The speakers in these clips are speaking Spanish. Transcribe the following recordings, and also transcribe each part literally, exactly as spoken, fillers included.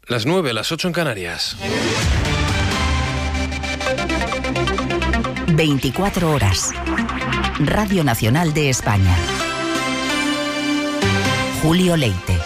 Las nueve, las ocho en Canarias. veinticuatro horas. Radio Nacional de España. Julio Leite.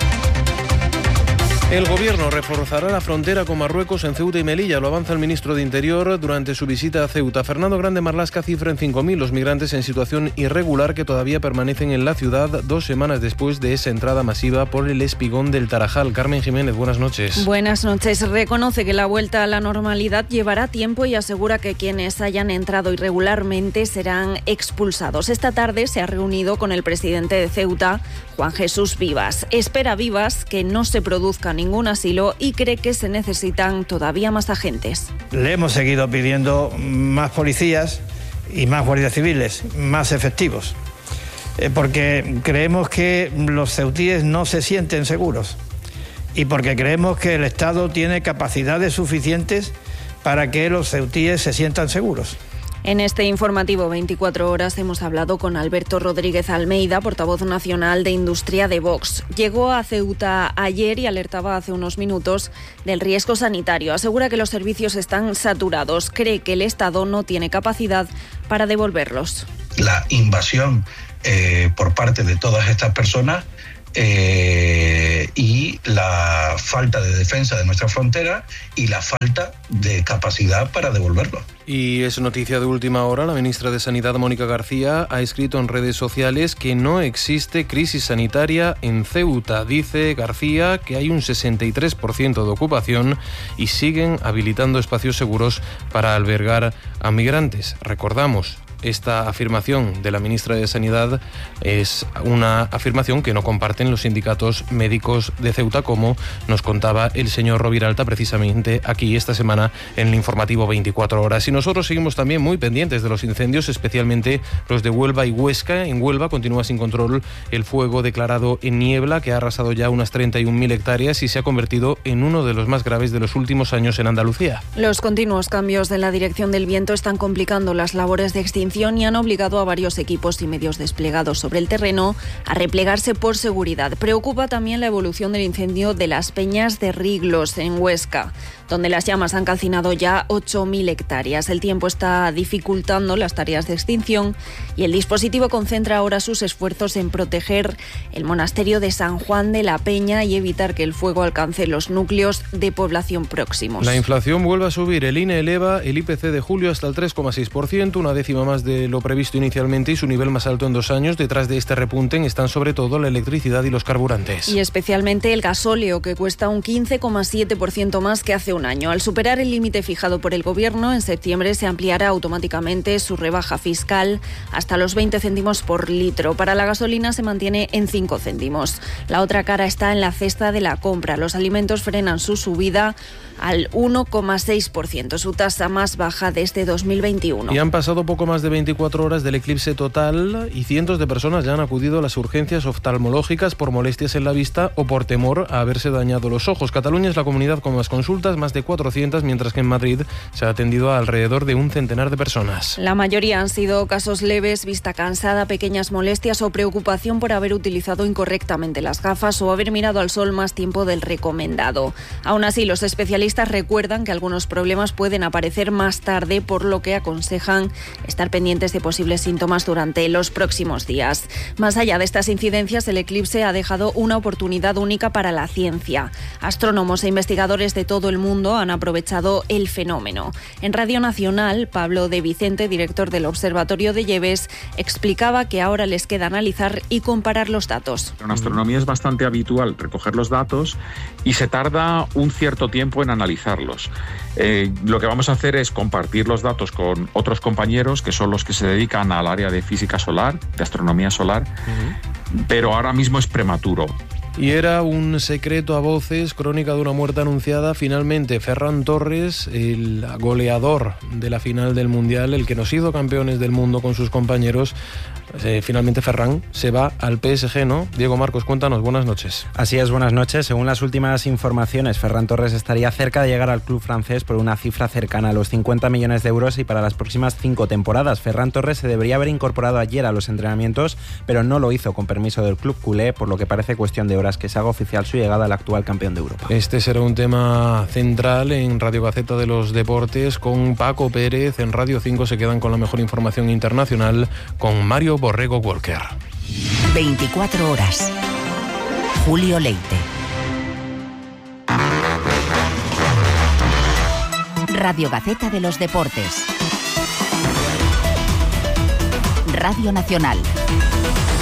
El Gobierno reforzará la frontera con Marruecos en Ceuta y Melilla. Lo avanza el ministro de Interior durante su visita a Ceuta. Fernando Grande Marlaska cifra en cinco mil los migrantes en situación irregular que todavía permanecen en la ciudad dos semanas después de esa entrada masiva por el espigón del Tarajal. Carmen Jiménez, buenas noches. Buenas noches. Reconoce que la vuelta a la normalidad llevará tiempo y asegura que quienes hayan entrado irregularmente serán expulsados. Esta tarde se ha reunido con el presidente de Ceuta, Juan Jesús Vivas. Espera Vivas que no se produzcan ningún asilo y cree que se necesitan todavía más agentes. Le hemos seguido pidiendo más policías y más guardias civiles, más efectivos, eh, porque creemos que los ceutíes no se sienten seguros y porque creemos que el Estado tiene capacidades suficientes para que los ceutíes se sientan seguros. En este informativo veinticuatro horas hemos hablado con Alberto Rodríguez Almeida, portavoz nacional de Industria de Vox. Llegó a Ceuta ayer y alertaba hace unos minutos del riesgo sanitario. Asegura que los servicios están saturados. Cree que el Estado no tiene capacidad para devolverlos. La invasión eh, por parte de todas estas personas Eh, y la falta de defensa de nuestra frontera y la falta de capacidad para devolverlo. Y es noticia de última hora, la ministra de Sanidad, Mónica García, ha escrito en redes sociales que no existe crisis sanitaria en Ceuta. Dice García que hay un sesenta y tres por ciento de ocupación y siguen habilitando espacios seguros para albergar a migrantes. Recordamos, esta afirmación de la ministra de Sanidad es una afirmación que no comparten los sindicatos médicos de Ceuta, como nos contaba el señor Roviralta precisamente aquí esta semana en el informativo veinticuatro horas. Y nosotros seguimos también muy pendientes de los incendios, especialmente los de Huelva y Huesca. En Huelva continúa sin control el fuego declarado en Niebla, que ha arrasado ya unas treinta y un mil hectáreas y se ha convertido en uno de los más graves de los últimos años en Andalucía. Los continuos cambios de la dirección del viento están complicando las labores de extinción y han obligado a varios equipos y medios desplegados sobre el terreno a replegarse por seguridad. Preocupa también la evolución del incendio de las Peñas de Riglos en Huesca, donde las llamas han calcinado ya ocho mil hectáreas. El tiempo está dificultando las tareas de extinción y el dispositivo concentra ahora sus esfuerzos en proteger el monasterio de San Juan de la Peña y evitar que el fuego alcance los núcleos de población próximos. La inflación vuelve a subir. El I N E eleva el I P C de julio hasta el tres coma seis por ciento, una décima más de lo previsto inicialmente y su nivel más alto en dos años. Detrás de este repunte están sobre todo la electricidad y los carburantes. Y especialmente el gasóleo, que cuesta un quince coma siete por ciento más que hace un año. Al superar el límite fijado por el Gobierno, en septiembre se ampliará automáticamente su rebaja fiscal hasta los veinte céntimos por litro. Para la gasolina se mantiene en cinco céntimos. La otra cara está en la cesta de la compra. Los alimentos frenan su subida al uno coma seis por ciento, su tasa más baja desde dos mil veintiuno. Y han pasado poco más de veinticuatro horas del eclipse total y cientos de personas ya han acudido a las urgencias oftalmológicas por molestias en la vista o por temor a haberse dañado los ojos. Cataluña es la comunidad con más consultas, más de cuatrocientas, mientras que en Madrid se ha atendido a alrededor de un centenar de personas. La mayoría han sido casos leves, vista cansada, pequeñas molestias o preocupación por haber utilizado incorrectamente las gafas o haber mirado al sol más tiempo del recomendado. Aún así, los especialistas recuerdan que algunos problemas pueden aparecer más tarde, por lo que aconsejan estar pendientes de posibles síntomas durante los próximos días. Más allá de estas incidencias, el eclipse ha dejado una oportunidad única para la ciencia. Astrónomos e investigadores de todo el mundo han aprovechado el fenómeno. En Radio Nacional, Pablo de Vicente, director del Observatorio de Lleves, explicaba que ahora les queda analizar y comparar los datos. En astronomía es bastante habitual recoger los datos y se tarda un cierto tiempo en analizarlos. Eh, lo que vamos a hacer es compartir los datos con otros compañeros que son los que se dedican al área de física solar, de astronomía solar, uh-huh. pero ahora mismo es prematuro. Y era un secreto a voces, crónica de una muerte anunciada. Finalmente, Ferran Torres, el goleador de la final del Mundial, el que nos hizo campeones del mundo con sus compañeros, eh, finalmente Ferran se va al P S G, ¿no? Diego Marcos, cuéntanos, buenas noches. Así es, buenas noches. Según las últimas informaciones, Ferran Torres estaría cerca de llegar al club francés por una cifra cercana a los cincuenta millones de euros y para las próximas cinco temporadas. Ferran Torres se debería haber incorporado ayer a los entrenamientos, pero no lo hizo con permiso del club culé, por lo que parece cuestión de horas tras que se haga oficial su llegada al actual campeón de Europa. Este será un tema central en Radio Gaceta de los Deportes con Paco Pérez. En Radio cinco se quedan con la mejor información internacional con Mario Borrego Walker. veinticuatro horas. Julio Leite. Radio Gaceta de los Deportes. Radio Nacional.